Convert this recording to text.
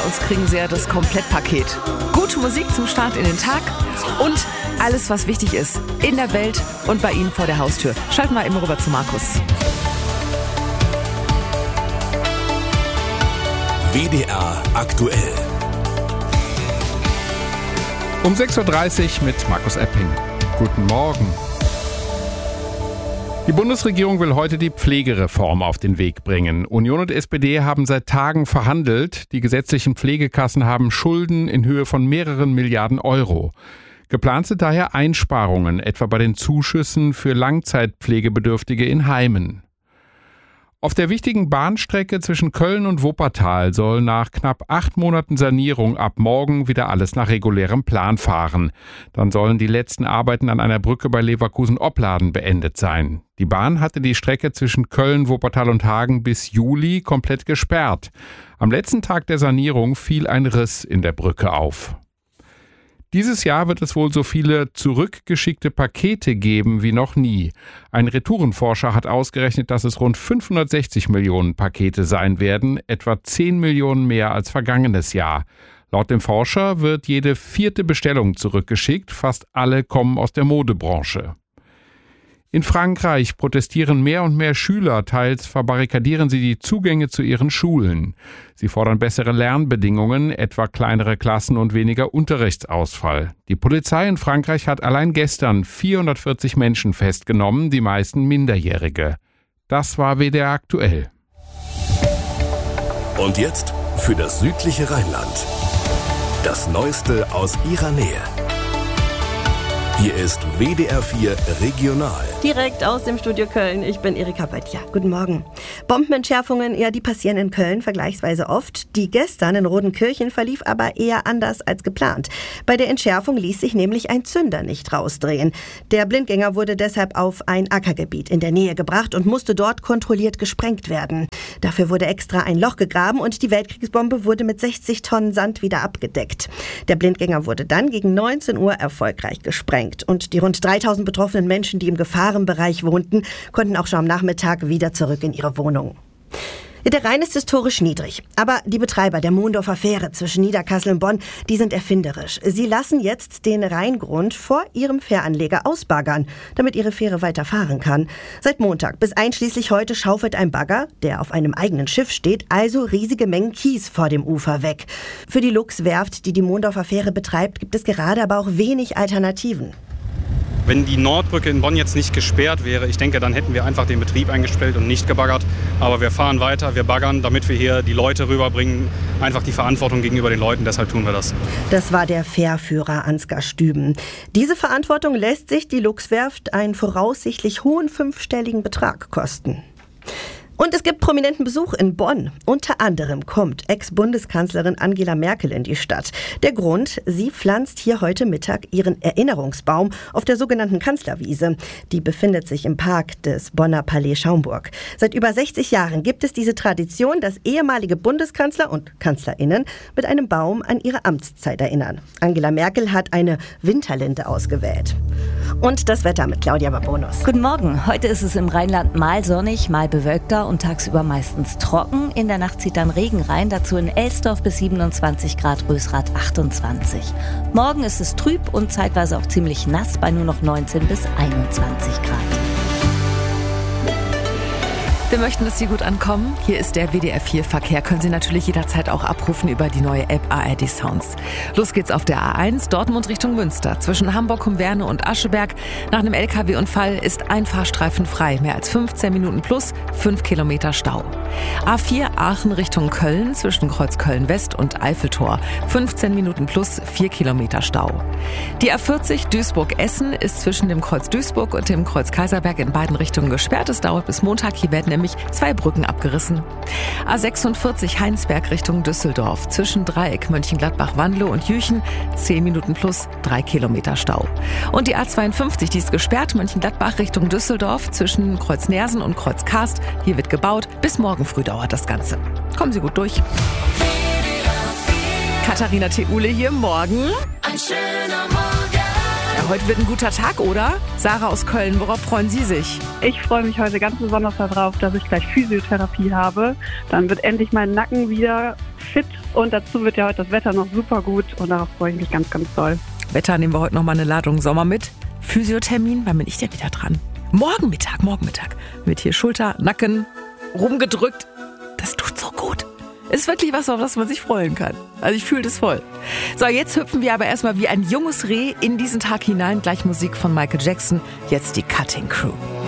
uns kriegen Sie ja das Komplettpaket. Gute Musik zum Start in den Tag und alles, was wichtig ist in der Welt und bei Ihnen vor der Haustür. Schalten wir immer rüber zu Markus. WDR aktuell. Um 6.30 Uhr mit Markus Epping. Guten Morgen. Die Bundesregierung will heute die Pflegereform auf den Weg bringen. Union und SPD haben seit Tagen verhandelt. Die gesetzlichen Pflegekassen haben Schulden in Höhe von mehreren Milliarden Euro. Geplant sind daher Einsparungen, etwa bei den Zuschüssen für Langzeitpflegebedürftige in Heimen. Auf der wichtigen Bahnstrecke zwischen Köln und Wuppertal soll nach knapp 8 Monaten Sanierung ab morgen wieder alles nach regulärem Plan fahren. Dann sollen die letzten Arbeiten an einer Brücke bei Leverkusen-Opladen beendet sein. Die Bahn hatte die Strecke zwischen Köln, Wuppertal und Hagen bis Juli komplett gesperrt. Am letzten Tag der Sanierung fiel ein Riss in der Brücke auf. Dieses Jahr wird es wohl so viele zurückgeschickte Pakete geben wie noch nie. Ein Retourenforscher hat ausgerechnet, dass es rund 560 Millionen Pakete sein werden, etwa 10 Millionen mehr als vergangenes Jahr. Laut dem Forscher wird jede 4. Bestellung zurückgeschickt, fast alle kommen aus der Modebranche. In Frankreich protestieren mehr und mehr Schüler, teils verbarrikadieren sie die Zugänge zu ihren Schulen. Sie fordern bessere Lernbedingungen, etwa kleinere Klassen und weniger Unterrichtsausfall. Die Polizei in Frankreich hat allein gestern 440 Menschen festgenommen, die meisten Minderjährige. Das war WDR aktuell. Und jetzt für das südliche Rheinland. Das Neueste aus ihrer Nähe. Hier ist WDR 4 Regional. Direkt aus dem Studio Köln. Ich bin Erika Böttcher. Guten Morgen. Bombenentschärfungen, ja, die passieren in Köln vergleichsweise oft. Die gestern in Rodenkirchen verlief aber eher anders als geplant. Bei der Entschärfung ließ sich nämlich ein Zünder nicht rausdrehen. Der Blindgänger wurde deshalb auf ein Ackergebiet in der Nähe gebracht und musste dort kontrolliert gesprengt werden. Dafür wurde extra ein Loch gegraben und die Weltkriegsbombe wurde mit 60 Tonnen Sand wieder abgedeckt. Der Blindgänger wurde dann gegen 19 Uhr erfolgreich gesprengt. Und die rund 3000 betroffenen Menschen, die im Gefahrenbereich wohnten, konnten auch schon am Nachmittag wieder zurück in ihre Wohnung. Der Rhein ist historisch niedrig, aber die Betreiber der Mondorfer Fähre zwischen Niederkassel und Bonn, die sind erfinderisch. Sie lassen jetzt den Rheingrund vor ihrem Fähranleger ausbaggern, damit ihre Fähre weiter fahren kann. Seit Montag bis einschließlich heute schaufelt ein Bagger, der auf einem eigenen Schiff steht, also riesige Mengen Kies vor dem Ufer weg. Für die Luchswerft, die die Mondorfer Fähre betreibt, gibt es gerade aber auch wenig Alternativen. Wenn die Nordbrücke in Bonn jetzt nicht gesperrt wäre, ich denke, dann hätten wir einfach den Betrieb eingestellt und nicht gebaggert. Aber wir fahren weiter, wir baggern, damit wir hier die Leute rüberbringen. Einfach die Verantwortung gegenüber den Leuten, deshalb tun wir das. Das war der Fährführer Ansgar Stüben. Diese Verantwortung lässt sich die Luchswerft einen voraussichtlich hohen 5-stelligen Betrag kosten. Und es gibt prominenten Besuch in Bonn. Unter anderem kommt Ex-Bundeskanzlerin Angela Merkel in die Stadt. Der Grund, sie pflanzt hier heute Mittag ihren Erinnerungsbaum auf der sogenannten Kanzlerwiese. Die befindet sich im Park des Bonner Palais Schaumburg. Seit über 60 Jahren gibt es diese Tradition, dass ehemalige Bundeskanzler und KanzlerInnen mit einem Baum an ihre Amtszeit erinnern. Angela Merkel hat eine Winterlinde ausgewählt. Und das Wetter mit Claudia Babonus. Guten Morgen. Heute ist es im Rheinland mal sonnig, mal bewölkter und tagsüber meistens trocken. In der Nacht zieht dann Regen rein, dazu in Elsdorf bis 27 Grad, Rösrath 28. Morgen ist es trüb und zeitweise auch ziemlich nass bei nur noch 19 bis 21 Grad. Wir möchten, dass Sie gut ankommen. Hier ist der WDR 4 Verkehr. Können Sie natürlich jederzeit auch abrufen über die neue App ARD Sounds. Los geht's auf der A1 Dortmund Richtung Münster. Zwischen Hamburg-Humberne und Ascheberg. Nach einem LKW-Unfall ist ein Fahrstreifen frei. Mehr als 15 Minuten plus 5 Kilometer Stau. A4 Aachen Richtung Köln zwischen Kreuz Köln-West und Eiffeltor. 15 Minuten plus 4 Kilometer Stau. Die A40 Duisburg-Essen ist zwischen dem Kreuz Duisburg und dem Kreuz Kaiserberg in beiden Richtungen gesperrt. Es dauert bis Montag. Hier werden nämlich 2 Brücken abgerissen. A46 Heinsberg Richtung Düsseldorf. Zwischen Dreieck Mönchengladbach-Wandelow und Jüchen 10 Minuten plus 3 Kilometer Stau. Und die A52, die ist gesperrt, Mönchengladbach Richtung Düsseldorf. Zwischen Kreuz Nersen und Kreuz Karst. Hier wird gebaut. Bis morgen früh dauert das Ganze. Kommen Sie gut durch. Katharina Theule hier, morgen. Ein schöner Morgen. Ja, heute wird ein guter Tag, oder? Sarah aus Köln, worauf freuen Sie sich? Ich freue mich heute ganz besonders darauf, dass ich gleich Physiotherapie habe. Dann wird endlich mein Nacken wieder fit und dazu wird ja heute das Wetter noch super gut und darauf freue ich mich ganz, ganz doll. Wetter nehmen wir heute nochmal eine Ladung Sommer mit. Physiothermin, wann bin ich denn wieder dran? Morgen Mittag. Wird hier Schulter, Nacken rumgedrückt. Das tut so gut. Ist wirklich was, auf das man sich freuen kann. Also ich fühle das voll. So, jetzt hüpfen wir aber erstmal wie ein junges Reh in diesen Tag hinein. Gleich Musik von Michael Jackson. Jetzt die Cutting Crew.